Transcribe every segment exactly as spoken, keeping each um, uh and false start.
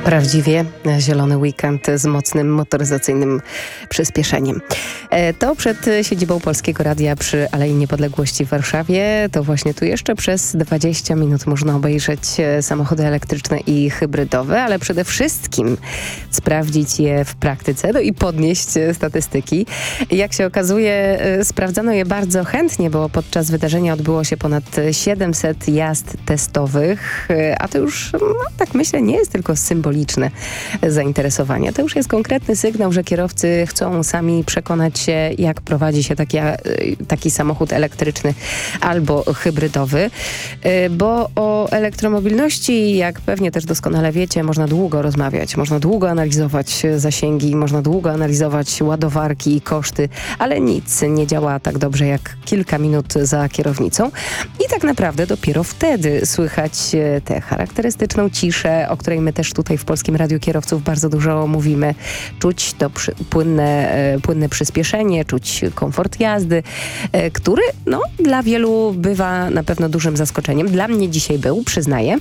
Prawdziwie zielony weekend z mocnym motoryzacyjnym przyspieszeniem. To przed siedzibą Polskiego Radia przy Alei Niepodległości w Warszawie. To właśnie tu jeszcze przez dwadzieścia minut można obejrzeć samochody elektryczne i hybrydowe, ale przede wszystkim sprawdzić je w praktyce, no i podnieść statystyki. Jak się okazuje, sprawdzano je bardzo chętnie, bo podczas wydarzenia odbyło się ponad siedemset jazd testowych, a to już, no, tak myślę, nie jest tylko symboliczne zainteresowanie. To już jest konkretny sygnał, że kierowcy chcą sami przekonać się, jak prowadzi się taki, taki samochód elektryczny albo hybrydowy, bo o elektromobilności, jak pewnie też doskonale wiecie, można długo rozmawiać, można długo analizować zasięgi, można długo analizować ładowarki i koszty, ale nic nie działa tak dobrze jak kilka minut za kierownicą i tak naprawdę dopiero wtedy słychać tę charakterystyczną ciszę, o której my też tutaj w Polskim Radiu Kierowców bardzo dużo mówimy. Czuć to przy, płynne, płynne przyspieszenie, czuć komfort jazdy, który no, dla wielu bywa na pewno dużym zaskoczeniem. Dla mnie dzisiaj był, przyznaję.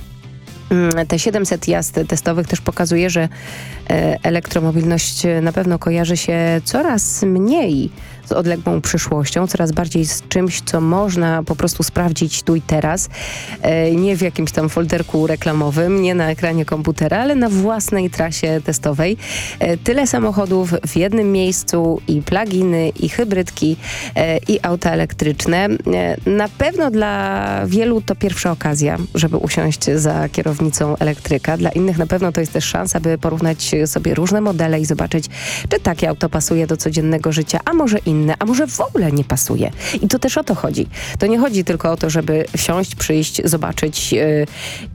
Te siedemset jazd testowych też pokazuje, że elektromobilność na pewno kojarzy się coraz mniej z odległą przyszłością, coraz bardziej z czymś, co można po prostu sprawdzić tu i teraz. Nie w jakimś tam folderku reklamowym, nie na ekranie komputera, ale na własnej trasie testowej. Tyle samochodów w jednym miejscu, i plug-iny, i hybrydki, i auta elektryczne. Na pewno dla wielu to pierwsza okazja, żeby usiąść za kierownicą elektryka. Dla innych na pewno to jest też szansa, by porównać sobie różne modele i zobaczyć, czy takie auto pasuje do codziennego życia, a może inne, a może w ogóle nie pasuje. I to też o to chodzi. To nie chodzi tylko o to, żeby wsiąść, przyjść, zobaczyć yy,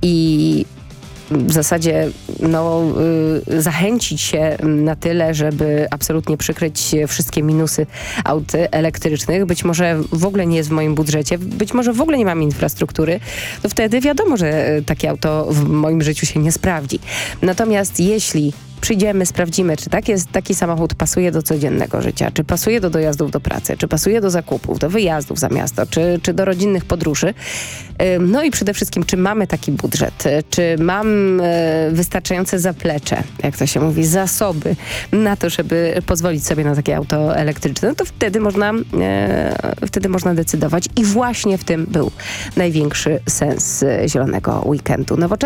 i w zasadzie no, y, zachęcić się na tyle, żeby absolutnie przykryć wszystkie minusy aut elektrycznych. Być może w ogóle nie jest w moim budżecie, być może w ogóle nie mam infrastruktury, to wtedy wiadomo, że takie auto w moim życiu się nie sprawdzi. Natomiast jeśli przyjdziemy, sprawdzimy, czy tak jest, taki samochód pasuje do codziennego życia, czy pasuje do dojazdów do pracy, czy pasuje do zakupów, do wyjazdów za miasto, czy, czy do rodzinnych podróży. No i przede wszystkim, czy mamy taki budżet, czy mam wystarczające zaplecze, jak to się mówi, zasoby na to, żeby pozwolić sobie na takie auto elektryczne, no to wtedy można, wtedy można decydować i właśnie w tym był największy sens Zielonego Weekendu. Nowoczesne